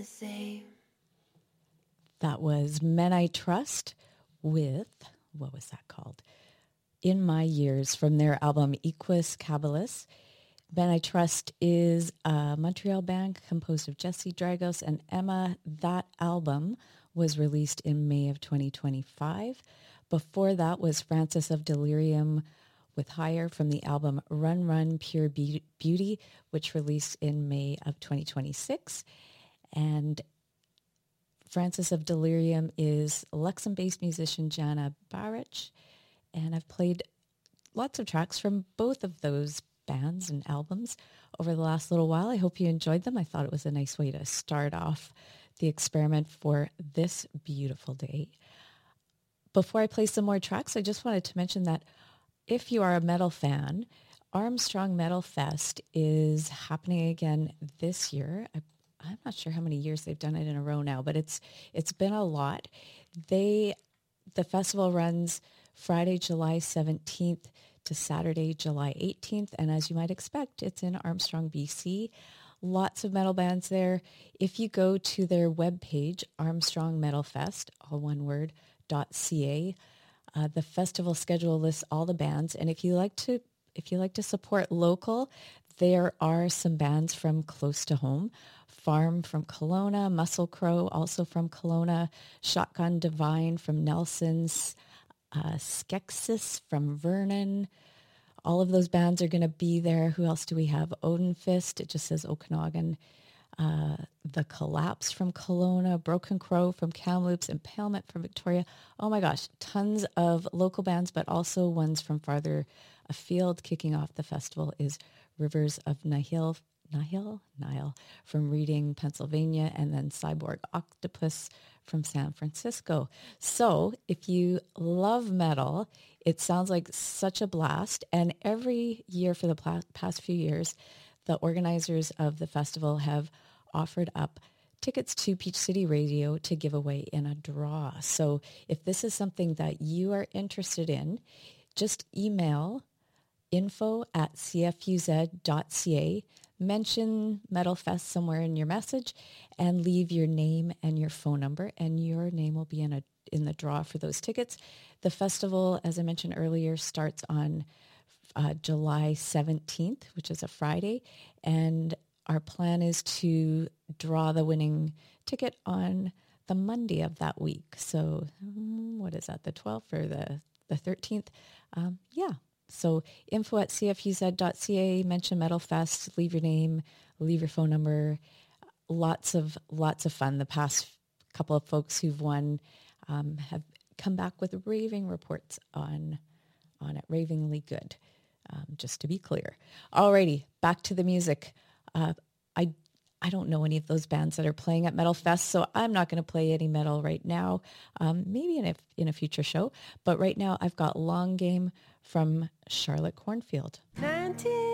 That was Men I Trust with, what was that called? In My Years, from their album Equus Caballus. Men I Trust is a Montreal band composed of Jesse Dragos and Emma. That album was released in May of 2025. Before that was Francis of Delirium with Higher from the album Run Run Pure Beauty, which released in May of 2026. And Francis of Delirium is Luxem-based musician Jana Baric, and I've played lots of tracks from both of those bands and albums over the last little while. I hope you enjoyed them. I thought it was a nice way to start off the experiment for this beautiful day. Before I play some more tracks, I just wanted to mention that if you are a metal fan, Armstrong Metal Fest is happening again this year. I'm not sure how many years they've done it in a row now, but it's been a lot. The festival runs Friday, July 17th to Saturday, July 18th. And as you might expect, it's in Armstrong, BC. Lots of metal bands there. If you go to their webpage, Armstrong Metal Fest, all one word, .ca, the festival schedule lists all the bands. And if you like to support local, there are some bands from close to home. Farm from Kelowna, Muscle Crow also from Kelowna, Shotgun Divine from Nelson's, Skeksis from Vernon. All of those bands are going to be there. Who else do we have? Odin Fist, it just says Okanagan. The Collapse from Kelowna, Broken Crow from Kamloops, Impalement from Victoria. Oh my gosh, tons of local bands, but also ones from farther afield. Kicking off the festival is Rivers of Nihil from Reading, Pennsylvania, and then Cyborg Octopus from San Francisco. So if you love metal, it sounds like such a blast. And every year for the past few years, the organizers of the festival have offered up tickets to Peach City Radio to give away in a draw. So if this is something that you are interested in, just email info@cfuz.ca, mention Metal Fest somewhere in your message, and leave your name and your phone number, and your name will be in the draw for those tickets. The festival, as I mentioned earlier, starts on July 17th, which is a Friday, and our plan is to draw the winning ticket on the Monday of that week. So what is that, the 12th or the 13th? Yeah. So info@cfuz.ca, mention Metal Fest, leave your name, leave your phone number. Lots of fun. The past couple of folks who've won have come back with raving reports on it, ravingly good, just to be clear. Alrighty, back to the music. I don't know any of those bands that are playing at Metal Fest, so I'm not going to play any metal right now, maybe in a future show. But right now I've got Long Game from Charlotte Cornfield.